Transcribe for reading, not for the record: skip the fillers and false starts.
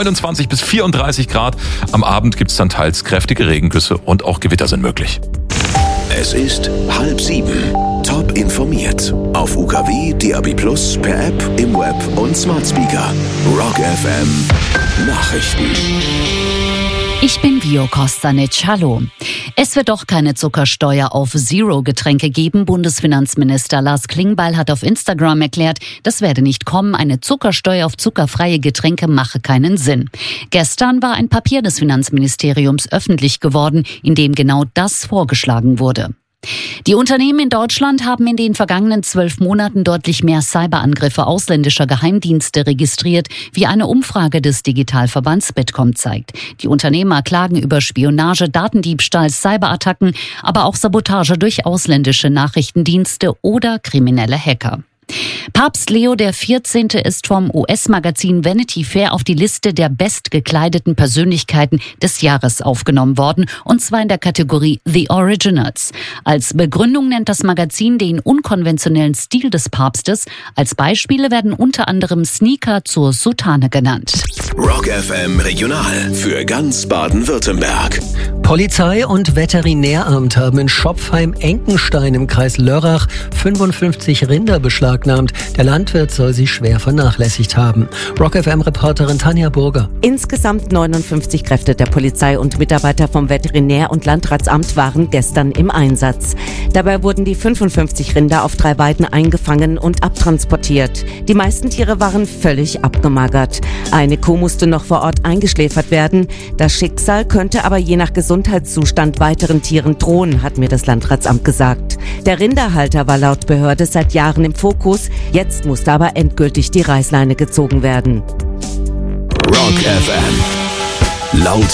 29 bis 34 Grad. Am Abend gibt es dann teils kräftige Regengüsse und auch Gewitter sind möglich. Es ist 6:30. Top informiert. Auf UKW, DAB+, per App, im Web und Smart Speaker. Rock FM Nachrichten. Ich bin Vio Kostanic. Hallo. Es wird doch keine Zuckersteuer auf Zero-Getränke geben. Bundesfinanzminister Lars Klingbeil hat auf Instagram erklärt, das werde nicht kommen. Eine Zuckersteuer auf zuckerfreie Getränke mache keinen Sinn. Gestern war ein Papier des Finanzministeriums öffentlich geworden, in dem genau das vorgeschlagen wurde. Die Unternehmen in Deutschland haben in den vergangenen 12 Monaten deutlich mehr Cyberangriffe ausländischer Geheimdienste registriert, wie eine Umfrage des Digitalverbands Bitkom zeigt. Die Unternehmer klagen über Spionage, Datendiebstahl, Cyberattacken, aber auch Sabotage durch ausländische Nachrichtendienste oder kriminelle Hacker. Papst Leo XIV. Ist vom US-Magazin Vanity Fair auf die Liste der bestgekleideten Persönlichkeiten des Jahres aufgenommen worden, und zwar in der Kategorie The Originals. Als Begründung nennt das Magazin den unkonventionellen Stil des Papstes. Als Beispiele werden unter anderem Sneaker zur Soutane genannt. Rock FM Regional für ganz Baden-Württemberg. Polizei und Veterinäramt haben in Schopfheim-Enkenstein im Kreis Lörrach 55 Rinder beschlagnahmt. Der Landwirt soll sie schwer vernachlässigt haben. Rock FM-Reporterin Tanja Burger. Insgesamt 59 Kräfte der Polizei und Mitarbeiter vom Veterinär- und Landratsamt waren gestern im Einsatz. Dabei wurden die 55 Rinder auf 3 Weiden eingefangen und abtransportiert. Die meisten Tiere waren völlig abgemagert. Eine Kuh musste noch vor Ort eingeschläfert werden. Das Schicksal könnte aber je nach Gesundheitszustand weiteren Tieren drohen, hat mir das Landratsamt gesagt. Der Rinderhalter war laut Behörde seit Jahren im Fokus. Jetzt musste aber endgültig die Reißleine gezogen werden. Rock FM. Laut